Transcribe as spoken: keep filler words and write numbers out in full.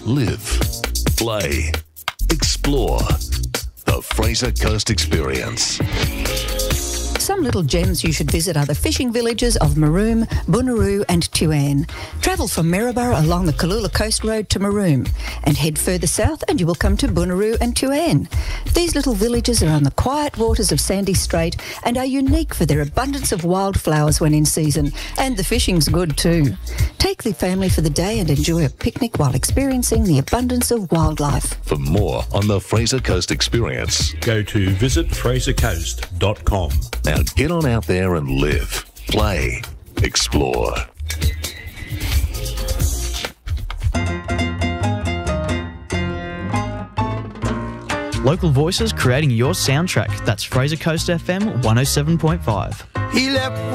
live, play, explore. The Fraser Coast Experience. Some little gems you should visit are the fishing villages of Maroom, Bunuroo and Tuan. Travel from Maryborough along the Kalula Coast Road to Maroom and head further south and you will come to Bunuroo and Tuan. These little villages are on the quiet waters of Sandy Strait and are unique for their abundance of wildflowers when in season, and the fishing's good too. Take the family for the day and enjoy a picnic while experiencing the abundance of wildlife. For more on the Fraser Coast Experience, go to visit fraser coast dot com. Now get on out there and live, play, explore. Local voices creating your soundtrack. That's Fraser Coast F M one oh seven point five. He left